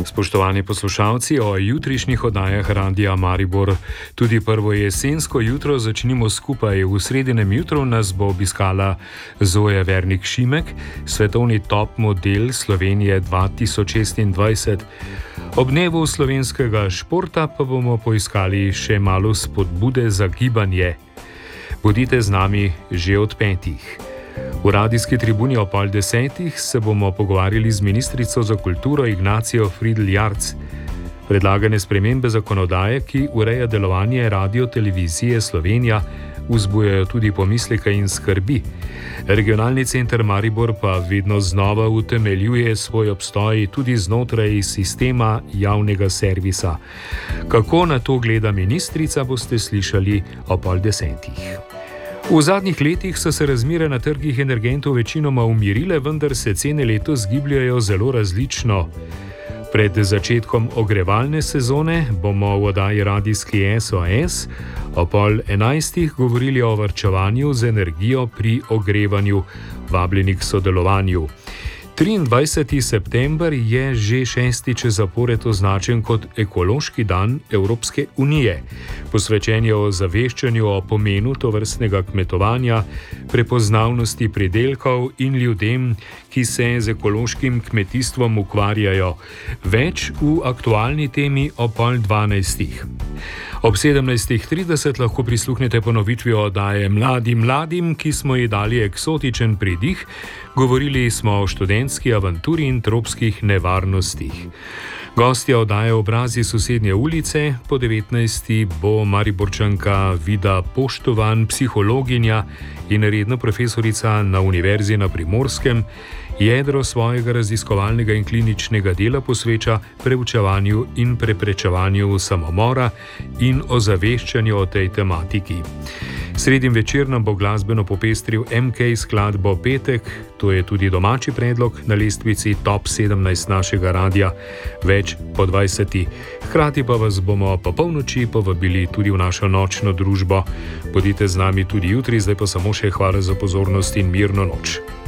Spoštovani poslušalci, o jutrišnjih oddajah Radia Maribor. Tudi prvo jesensko jutro začnimo skupaj. V sredinem jutru nas bo obiskala Zoja Vernik-Šimek, svetovni top model Slovenije 2026. Ob dnevu slovenskega športa pa bomo poiskali še malo spodbude za gibanje. Bodite z nami že od 5. V radijski tribuni o 9:30 se bomo pogovarjali z ministrico za kulturo Ignacijo Fridl-Jarc. Predlagane spremembe zakonodaje, ki ureja delovanje Radio-televizije Slovenija, vzbujajo tudi pomisleke in skrbi. Regionalni center Maribor pa vedno znova utemeljuje svoj obstoj tudi znotraj sistema javnega servisa. Kako na to gleda ministrica, boste slišali o 9:30. V zadnjih letih so se razmere na trgih energentov večinoma umirile, vendar se cene letos gibljajo zelo različno. Pred začetkom ogrevalne sezone bomo v oddaji radijski SOS o 10:30 govorili o varčevanju z energijo pri ogrevanju. Vabljeni k sodelovanju. 23. september je že 6. zapored označen kot ekološki dan Evropske unije. Posvečen je ozaveščanju o pomenu tovrstnega kmetovanja, prepoznavnosti pridelkov in ljudem, ki se z ekološkim kmetijstvom ukvarjajo. Več v aktualni temi o 11:30. Ob 17:30 lahko prisluhnete ponovitvi oddaje Mladim, ki smo ji dali eksotičen pridih. Govorili smo o študentski avanturi in tropskih nevarnostih. Gostja oddaje Obrazi sosednje ulice, po 19. bo Mariborčanka Vida Poštovan, psihologinja in redna profesorica na Univerzi na Primorskem. Jedro svojega raziskovalnega in kliničnega dela posveča preučevanju in preprečevanju samomora in ozaveščanju o tej tematiki. Sredim večer nam bo glasbeno popestril MK skladbo Petek, to je tudi domači predlog na lestvici Top 17 našega radia, več po 20. Hkrati pa vas bomo po polnoči povabili tudi v našo nočno družbo. Bodite z nami tudi jutri, zdaj pa samo še hvala za pozornost in mirno noč.